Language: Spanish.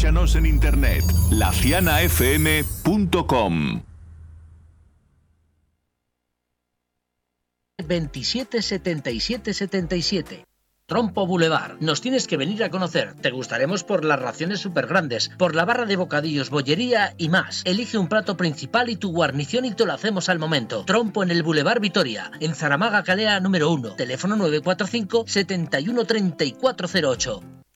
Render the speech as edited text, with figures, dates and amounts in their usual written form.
Escúchanos en internet, lacianafm.com. 27 77 77. Trompo Boulevard. Nos tienes que venir a conocer. Te gustaremos por las raciones súper grandes, por la barra de bocadillos, bollería y más. Elige un plato principal y tu guarnición y te lo hacemos al momento. Trompo en el Boulevard Vitoria, en Zaramaga Calea número 1. Teléfono 945 71 3408.